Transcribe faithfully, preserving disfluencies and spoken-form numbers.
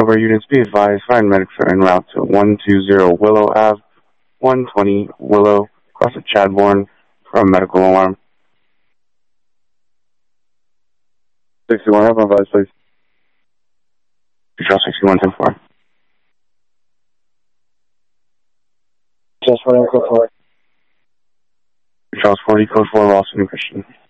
over units, be advised, fire and medics are en route to one two zero Willow Ave, one twenty Willow, across at Chadbourne, for a medical alarm. sixty-one, have my advice, please. Control sixty-one ten four. Just running code four. Control forty, code four, Lawson and Christian.